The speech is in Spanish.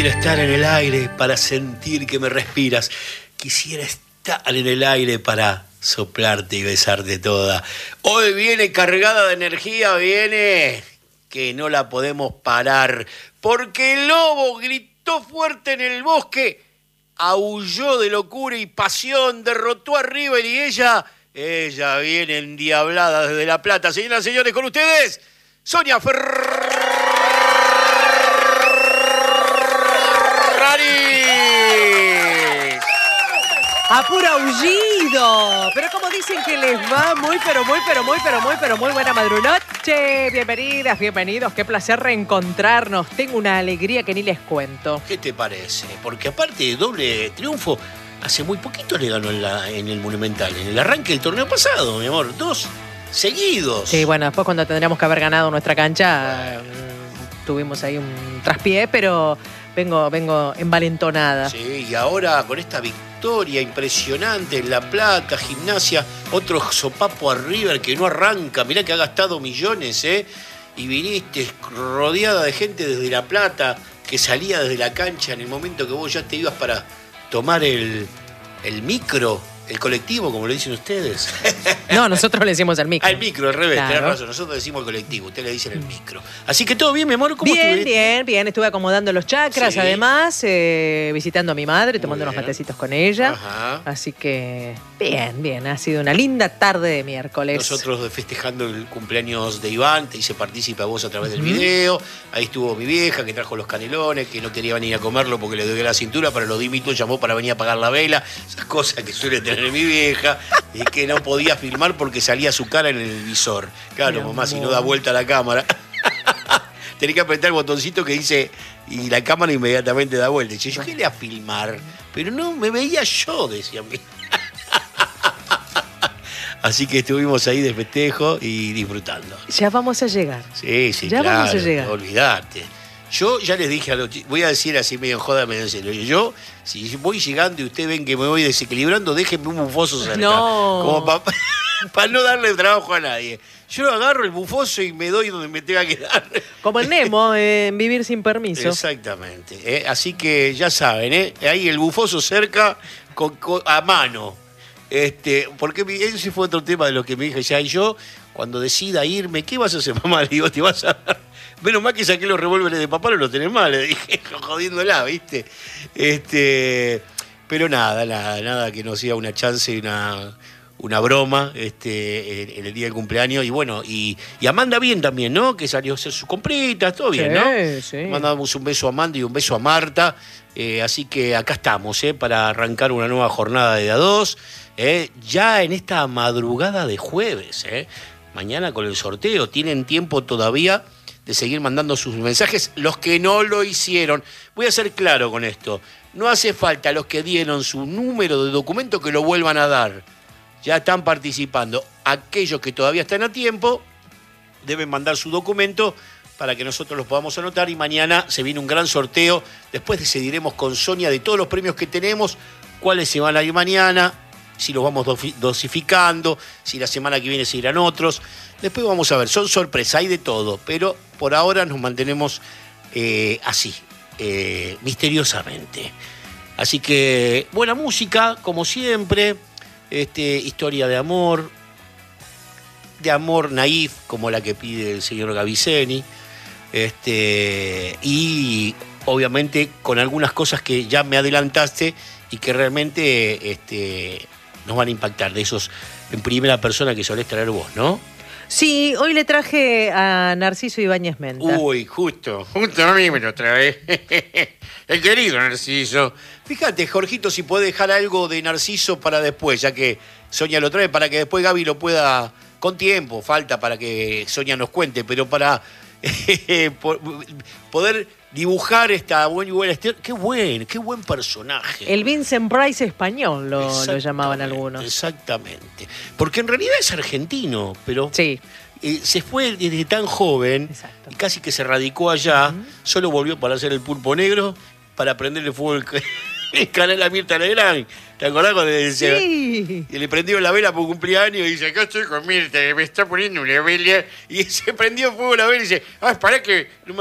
Quisiera estar en el aire para sentir que me respiras. Quisiera estar en el aire para soplarte y besarte toda. Hoy viene cargada de energía, viene que no la podemos parar. Porque el lobo gritó fuerte en el bosque, aulló de locura y pasión, derrotó a River y ella viene endiablada desde La Plata. Señoras y señores, con ustedes, Sonia Ferrari. A puro aullido. Pero como dicen que les va muy buena madrunoche. Bienvenidas, bienvenidos. Qué placer reencontrarnos. Tengo una alegría que ni les cuento. ¿Qué te parece? Porque aparte de doble triunfo, hace muy poquito le ganó en el Monumental, en el arranque del torneo pasado, mi amor. 2 seguidos. Sí, bueno, después cuando tendríamos que haber ganado nuestra cancha, tuvimos ahí un traspié, pero vengo envalentonada. Sí, y ahora con esta victoria impresionante en La Plata, Gimnasia, otro sopapo a River que no arranca. Mirá que ha gastado millones, y viniste rodeada de gente desde La Plata, que salía desde la cancha en el momento que vos ya te ibas para tomar el micro, el colectivo, como le dicen ustedes. No, nosotros le decimos el micro. Al micro, al revés, Claro. tenés razón. Nosotros decimos el colectivo, ustedes le dicen el micro. Así que todo bien, mi amor, ¿cómo estuviste? Bien. Estuve acomodando los chakras, Sí. además, visitando a mi madre, tomando unos bien. matecitos con ella. Ajá. Así que, bien. Ha sido una linda tarde de miércoles. Nosotros festejando el cumpleaños de Iván, te hice partícipe a vos a través del video. Ahí estuvo mi vieja que trajo los canelones, que no quería venir a comerlo porque le dolía la cintura, pero lo dimito llamó para venir a apagar la vela. Esas cosas que suele tener mi vieja, y que no podía filmar porque salía su cara en el visor. Claro, Mi mamá, si no amor. da vuelta la cámara. Tenés que apretar el botoncito que dice, y la cámara inmediatamente da vuelta. Y yo quería filmar, pero no me veía yo, decía mi. Así que estuvimos ahí de festejo y disfrutando. Ya vamos a llegar. Sí, Ya claro, vamos a llegar. olvidate. Yo ya les dije a los chicos, voy a decir así medio en joda, medio en serio. Yo, si voy llegando y ustedes ven que me voy desequilibrando, déjenme un bufoso cerca. No. Como para no darle trabajo a nadie. Yo agarro el bufoso y me doy donde me tenga que dar. Como en Nemo, en Vivir sin Permiso. Exactamente. Así que ya saben, ahí el bufoso cerca a mano. Porque ese fue otro tema de lo que me dije ya. Y yo, cuando decida irme, ¿qué vas a hacer, mamá? Le digo, te vas a dar. Menos mal que saqué los revólveres de papá, no los tenés mal, le dije, jodiéndola, ¿viste? Pero nada que no sea una chance y una broma en el día del cumpleaños. Y bueno, y Amanda bien también, ¿no? Que salió a hacer sus compritas, todo bien, ¿no? Sí. Mandamos un beso a Amanda y un beso a Marta. Así que acá estamos, para arrancar una nueva jornada de A2. Ya en esta madrugada de jueves, mañana con el sorteo. Tienen tiempo todavía de seguir mandando sus mensajes. Los que no lo hicieron, voy a ser claro con esto. No hace falta los que dieron su número de documento que lo vuelvan a dar. Ya están participando. Aquellos que todavía están a tiempo deben mandar su documento para que nosotros los podamos anotar, y mañana se viene un gran sorteo. Después decidiremos con Sonia de todos los premios que tenemos, cuáles se van a ir mañana, si los vamos dosificando, si la semana que viene se irán otros. Después vamos a ver, son sorpresas, hay de todo, pero por ahora nos mantenemos así, misteriosamente. Así que buena música, como siempre, historia de amor naif, como la que pide el señor Gaviceni, y obviamente con algunas cosas que ya me adelantaste y que realmente nos van a impactar, de esos en primera persona que solés traer vos, ¿no? Sí, hoy le traje a Narciso Ibáñez Menta. Uy, justo a mí me lo trae. El querido Narciso. Fíjate, Jorgito, si puede dejar algo de Narciso para después, ya que Sonia lo trae, para que después Gaby lo pueda, con tiempo, falta para que Sonia nos cuente, pero para poder dibujar esta buena historia. Qué buen personaje. El Vincent Price español lo llamaban algunos. Exactamente. Porque en realidad es argentino, pero Sí. se fue desde tan joven. Exacto. Y casi que se radicó allá. Solo volvió para hacer el Pulpo Negro, para prenderle fuego el canal a Mirta Legrand. ¿Te acordás cuando le decía? Sí. Y le prendió la vela por cumpleaños y dice, acá estoy con Mirta, me está poniendo una vela. Y se prendió fuego la vela y dice, para que